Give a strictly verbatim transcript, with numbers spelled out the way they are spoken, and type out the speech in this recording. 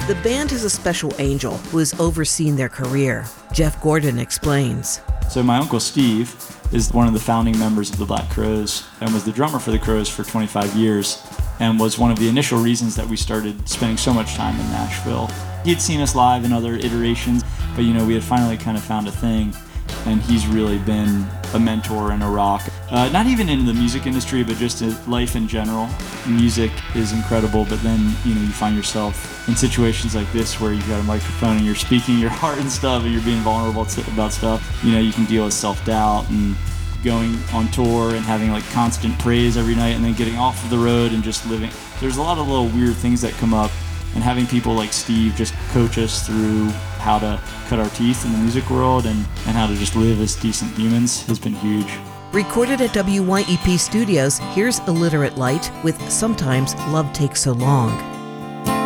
The band has a special angel who has overseen their career. Jeff Gordon explains. So my uncle Steve is one of the founding members of the Black Crowes and was the drummer for the Crowes for twenty-five years and was one of the initial reasons that we started spending so much time in Nashville. He had seen us live in other iterations, but you know, we had finally kind of found a thing, and he's really been a mentor and a rock. Uh, not even in the music industry, but just in life in general. Music is incredible, but then you know you find yourself in situations like this where you've got a microphone and you're speaking your heart and stuff, and you're being vulnerable about stuff. You know, you can deal with self-doubt and going on tour and having like constant praise every night, and then getting off of the road and just living. There's a lot of little weird things that come up, and having people like Steve just coach us through how to cut our teeth in the music world and, and how to just live as decent humans has been huge. Recorded at W Y E P Studios, here's Illiterate Light with Sometimes Love Takes So Long.